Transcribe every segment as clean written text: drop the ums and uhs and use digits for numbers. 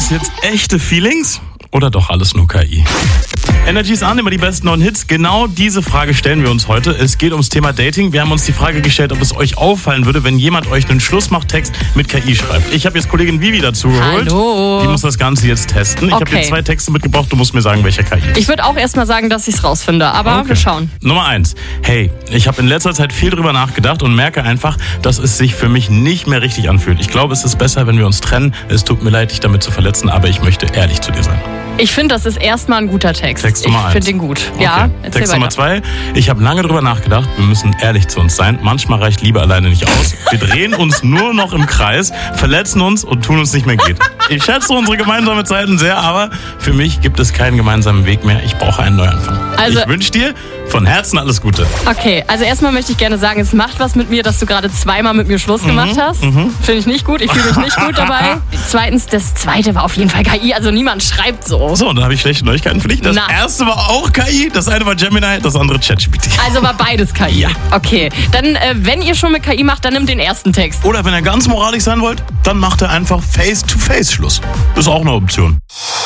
es jetzt echte Feelings oder doch alles nur KI? Energy ist an, immer die besten neuen Hits. Genau diese Frage stellen wir uns heute. Es geht ums Thema Dating. Wir haben uns die Frage gestellt, ob es euch auffallen würde, wenn jemand euch einen Schlussmachtext mit KI schreibt. Ich habe jetzt Kollegin Vivi dazu geholt. Hallo. Die muss das Ganze jetzt testen. Ich habe dir 2 Texte mitgebracht. Du musst mir sagen, welcher KI. Ich würde auch erstmal sagen, dass ich es rausfinde, aber wir schauen. Nummer 1. Hey, ich habe in letzter Zeit viel drüber nachgedacht und merke einfach, dass es sich für mich nicht mehr richtig anfühlt. Ich glaube, es ist besser, wenn wir uns trennen. Es tut mir leid, dich damit zu verletzen, aber ich möchte ehrlich zu dir sein. Ich finde, das ist erstmal ein guter Text. Text Nummer 1. Ich finde den gut. Okay. Ja, erzähl Text weiter. Nummer 2. Ich habe lange drüber nachgedacht, wir müssen ehrlich zu uns sein. Manchmal reicht Liebe alleine nicht aus. Wir drehen uns nur noch im Kreis, verletzen uns und tun uns nicht mehr geht. Ich schätze unsere gemeinsame Zeiten sehr, aber für mich gibt es keinen gemeinsamen Weg mehr. Ich brauche einen Neuanfang. Also, ich wünsche dir von Herzen alles Gute. Okay, also erstmal möchte ich gerne sagen, es macht was mit mir, dass du gerade 2-mal mit mir Schluss gemacht hast. Finde ich nicht gut, ich fühle mich nicht gut dabei. Zweitens, das zweite war auf jeden Fall KI, also niemand schreibt so. So, und dann habe ich schlechte Neuigkeiten für dich. Das erste war auch KI, das eine war Gemini, das andere ChatGPT. Also war beides KI? Ja. Okay, dann wenn ihr schon mit KI macht, dann nimmt den ersten Text. Oder wenn ihr ganz moralisch sein wollt, dann macht ihr einfach Face-to-Face Schluss. Das ist auch eine Option.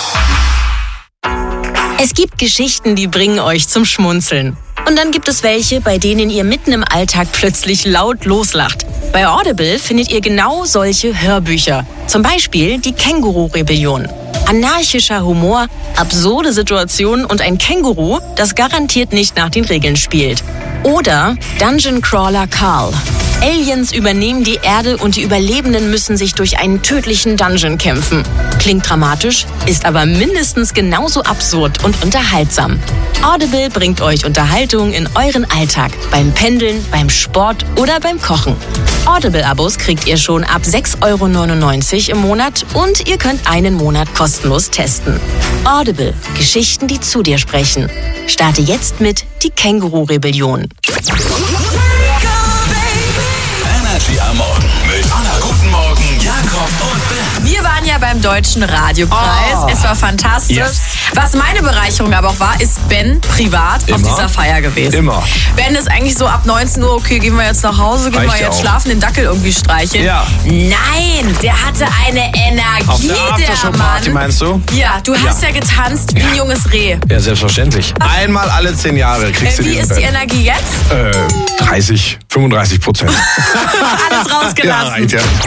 Es gibt Geschichten, die bringen euch zum Schmunzeln. Und dann gibt es welche, bei denen ihr mitten im Alltag plötzlich laut loslacht. Bei Audible findet ihr genau solche Hörbücher. Zum Beispiel die Känguru-Rebellion. Anarchischer Humor, absurde Situationen und ein Känguru, das garantiert nicht nach den Regeln spielt. Oder Dungeon Crawler Carl. Aliens übernehmen die Erde und die Überlebenden müssen sich durch einen tödlichen Dungeon kämpfen. Klingt dramatisch, ist aber mindestens genauso absurd und unterhaltsam. Audible bringt euch Unterhaltung in euren Alltag. Beim Pendeln, beim Sport oder beim Kochen. Audible-Abos kriegt ihr schon ab 6,99 € im Monat und ihr könnt einen Monat kostenlos testen. Audible. Geschichten, die zu dir sprechen. Starte jetzt mit die Känguru-Rebellion. Energy am Morgen mit Anna. Guten Morgen, Jakob und Ben. Wir waren ja beim Deutschen Radiopreis. Es war fantastisch. Yes. Was meine Bereicherung aber auch war, ist Ben privat auf dieser Feier gewesen. Immer. Ben ist eigentlich so ab 19 Uhr, okay, gehen wir jetzt nach Hause, gehen Reicht wir jetzt auch. schlafen, den Dackel irgendwie streicheln. Ja. Nein, der hatte eine Energie, Auf der Aftershow-Party Mann. meinst du? Ja, du hast ja getanzt wie ein junges Reh. Ja, selbstverständlich. Einmal alle 10 Jahre kriegst du Wie diesen ist die Ben. Energie jetzt? 30, 35%. Alles rausgelassen. Ja, reicht ja.